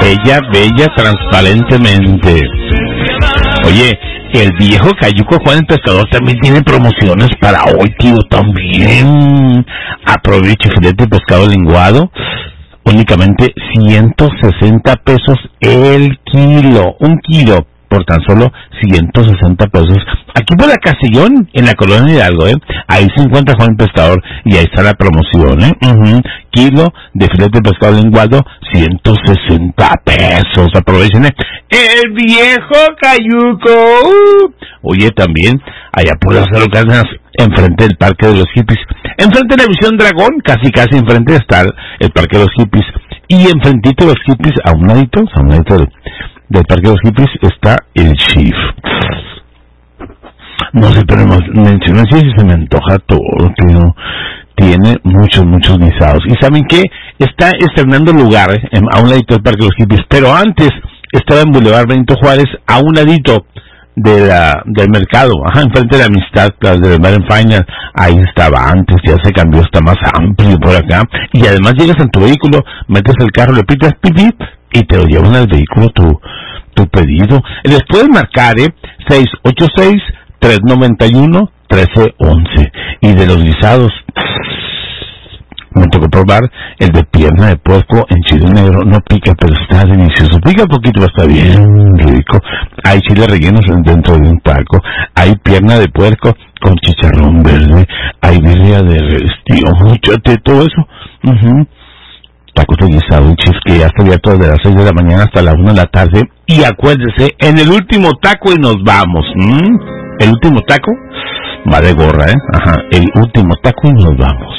bella, bella, transparentemente. Oye, el viejo Cayuco Juan el Pescador también tiene promociones para hoy, tío, también. Aproveche filete de pescado lenguado, únicamente 160 pesos el kilo, un kilo, por tan solo 160 pesos. Aquí por la Castellón, en la Colonia Hidalgo, ahí se encuentra Juan el Pescador y ahí está la promoción, Kilo de filete de pescado lenguado, 160 pesos. Aprovechen, el viejo Cayuco. Oye, también, allá por las Cárdenas, enfrente del Parque de los Hippies, enfrente de la Visión Dragón, casi enfrente está el Parque de los Hippies, y enfrentito de los Hippies, a un ladito del Parque de los Hippies, está el Chief. No sé, pero mencioné si se me antoja todo, tío. Tiene muchos guisados. ¿Y saben qué? Está estrenando lugar a un ladito del Parque de los Hippies, pero antes estaba en Boulevard Benito Juárez, a un ladito del mercado, enfrente de la Amistad, del Bar Final. Ahí estaba antes, ya se cambió, está más amplio por acá, y además llegas en tu vehículo, metes el carro, le pitas pipí y te lo llevan al vehículo tu pedido. Les puedes marcar 686-391-1311. Y de los guisados, me tocó probar el de pierna de puerco en chile negro. No pica, pero está delicioso. Pica poquito, está bien rico. Hay chile rellenos dentro de un taco. Hay pierna de puerco con chicharrón verde. Hay birria de res, tío, muchate, todo eso. Tacos de guisado, un chif que ya está abierto desde las 6 de la mañana hasta las 1 de la tarde. Y acuérdense, en el último taco y nos vamos. El último taco va de gorra, el último taco y nos vamos.